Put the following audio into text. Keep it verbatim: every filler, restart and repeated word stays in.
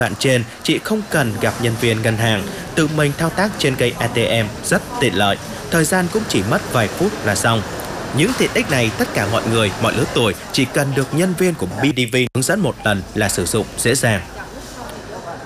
Đoạn trên, chị không cần gặp nhân viên ngân hàng, tự mình thao tác trên cây a tê em rất tiện lợi, thời gian cũng chỉ mất vài phút là xong. Những tiện ích này tất cả mọi người, mọi lứa tuổi chỉ cần được nhân viên của bê đê vê hướng dẫn một lần là sử dụng dễ dàng.